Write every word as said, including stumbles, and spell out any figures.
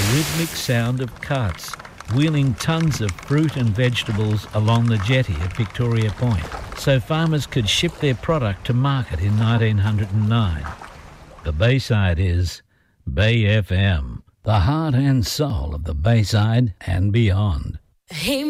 rhythmic sound of carts wheeling tons of fruit and vegetables along the jetty at Victoria Point so farmers could ship their product to market in nineteen oh nine. The Bayside is Bay F M, the heart and soul of the Bayside and beyond. Hey